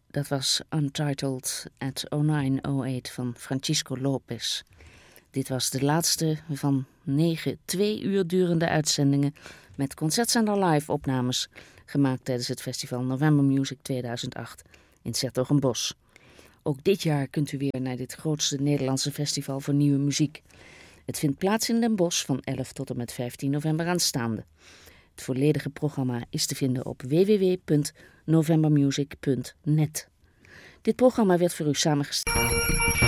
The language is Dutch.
Dat was Untitled at 0908 van Francisco Lopez. Dit was de laatste van 9 2 uur durende uitzendingen met Concertzender live opnames gemaakt tijdens het festival November Music 2008 in 's-Hertogenbosch. Ook dit jaar kunt u weer naar dit grootste Nederlandse festival voor nieuwe muziek. Het vindt plaats in Den Bosch van 11 tot en met 15 november aanstaande. Het volledige programma is te vinden op www.novembermusic.net. Dit programma werd voor u samengesteld.